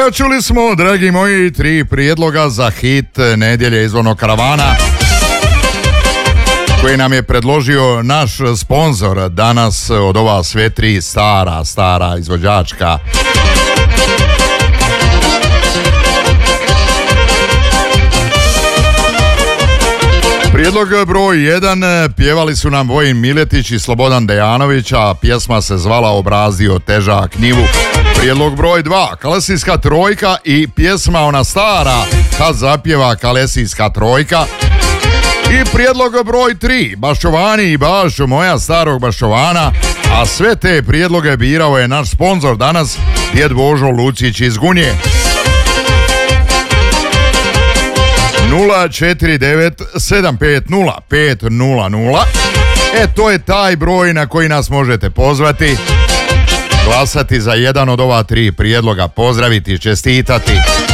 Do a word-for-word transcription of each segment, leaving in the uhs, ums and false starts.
Evo čuli smo, dragi moji, tri prijedloga za hit nedjelje izvornog karavana koji nam je predložio naš sponzor danas od ova sve tri stara, stara izvođačka. Prijedlog broj jedan pjevali su nam Vojin Miletić i Slobodan Dejanović, a pjesma se zvala Obrazdio težak njivu. Prijedlog broj dva, Kalesijska trojka i pjesma ona stara kad zapjeva Kalesijska trojka. I prijedlog broj tri, Baščovani i Bašo moja starog Baščovana, a sve te prijedloge birao je naš sponzor danas, djed Božo Lucić iz Gunje. nula četiri devet sedam pet nula pet nula nula. E, to je taj broj na koji nas možete pozvati, glasati za jedan od ova tri prijedloga, pozdraviti, čestitati.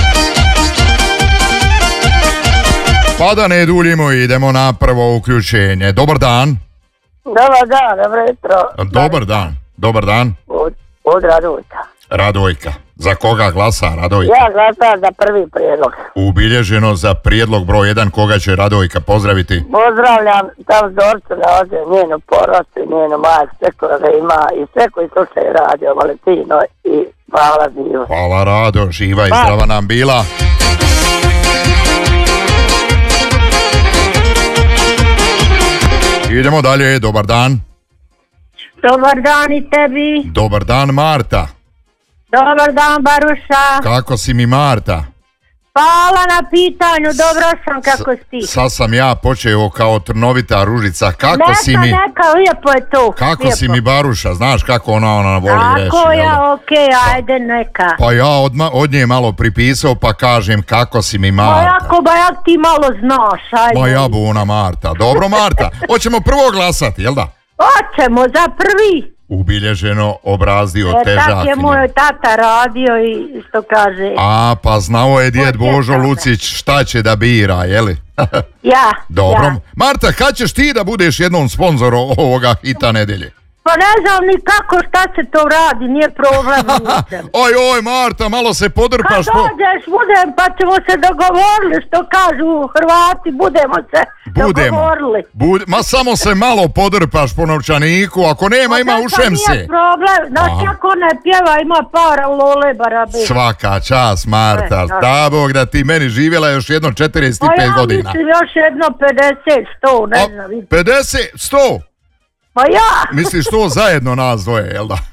Pa da ne duljimo, idemo na prvo uključenje. Dobar dan. Dobar dan, dobro jutro. Dobar dan, dobar dan. Od, od Radojka. Radojka. Za koga glasa Radojka? Ja glasam za prvi prijedlog. Ubilježeno za prijedlog broj jedan, koga će Radojka pozdraviti? Pozdravljam tam Zorcu na ovdje, njenu porostu, njenu majku, sve koja ga ima i sve koji slušaju radio Valentino i hvala živo. Hvala Rado, živa i Pa. zdrava nam bila. Idemo dalje, dobar dan. Dobar dan i tebi. Dobar dan Marta. Dobar dan Baruša. Kako si mi Marta? Hvala na pitanju, dobro sam, kako si ti? Sad sam ja počeo kao trnovita ružica. Kako Neka, si mi... neka, lijepo je to. Kako lijepo. si mi Baruša, znaš kako ona, ona voli reći. Tako jel da? ja, okej, okay, ajde neka. Pa ja odma, od nje malo pripisao pa kažem kako si mi Pa Marta. jako, ba jak ti malo znaš, ajde. Ma ja buna Marta. Dobro Marta, hoćemo prvo glasati, jel da? Hoćemo za prvi. Ubilježeno, Obrazdio E, težak tak je njivu. moj tata radio i što kaže. A, pa znao je djed Hoće Božo tome. Lucić šta će da bira, jeli? Ja, Dobro. ja. Marta, kad ćeš ti da budeš jednom sponzorom ovoga hita nedjelje? Pa ne znam ni kako, šta se to radi, nije problem. nisam. Oj, oj, Marta, malo se Kad podrpaš po... dođeš, budem, pa ćemo se dogovorili, što kažu Hrvati, budemo se Budemo. dogovorili. Bud... Ma samo se malo podrpaš po novčaniku, ako nema, ima Pa ušem nije se. problem, znaš Aha. kako ne pjeva, ima para u lole barabe. Svaka čast, Marta. E, da. Da Bog da ti meni živjela još jedno četrdeset Pa pet ja godina. mislim još jedno pedeset, sto, ne A, znam. vidim. pedeset, sto. Pa ja, Misliš to zajedno nas dvoje, jel da?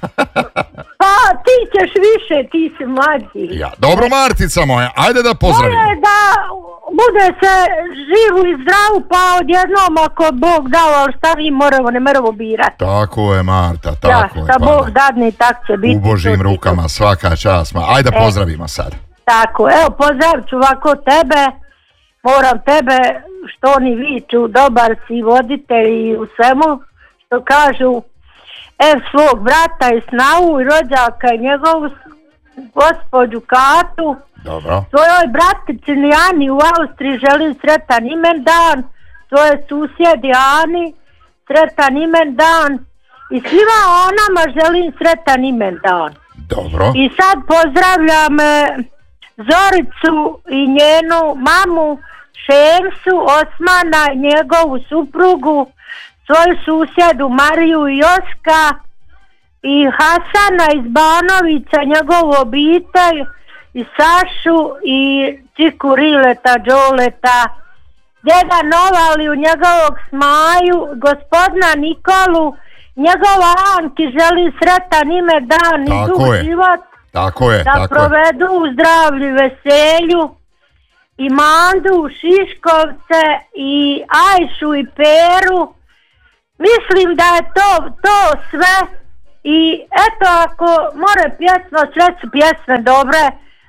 pa ti ćeš više, ti si mlađi. Ja. Dobro, Martica moja, ajde da pozdravimo. Bolje da bude se živu i zdravu, pa odjednom ako Bog dao, ali šta mi moramo, ne moramo birati. Tako je, Marta, Ja, tako je. šta pa Bog da. dadne, tak će biti. U Božjim To ti rukama, svaka čast. Ma. Ajde da E. pozdravimo sad. Tako, evo pozdravit ću ovako tebe, moram tebe, što oni viču, dobar si voditelj i u svemu, što kažu, ev svog brata i snahu i rođaka i njegovu s- gospođu Katu, Dobro. svojoj bratici Ani u Austriji želim sretan imendan, svoje susjedi Ani, sretan imendan i svima onama želim sretan imendan. Dobro. I sad pozdravljam e, Zoricu i njenu mamu, Šemsu, Osmana, njegovu suprugu, svoju susjedu Mariju i Joska i Hasana iz Banovića, njegovu obitelj i Sašu i Čiku Rileta, Đoleta, djeda Novaliju, njegovog Smaju, gospodina Nikolu, njegova Anki želi sretan ime dan i Tako dug je. život, Tako je, da tako je. provedu u zdravlju i veselju i Mandu, Šiškovce i Ajšu i Peru. Mislim da je to, to sve i eto ako more pjesma, sve su pjesme dobre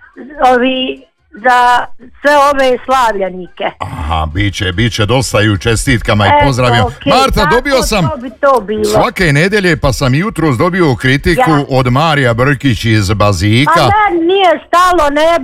ovi, za sve ove slavljanike. Aha, biće, biće dosta i u čestitkama i Eto, pozdravljam. okej, Marta, tako dobio sam to bi to bilo. svake nedjelje, pa sam jutros dobio kritiku Ja. od Marija Brkić iz Bazika. A meni nije stalo, ne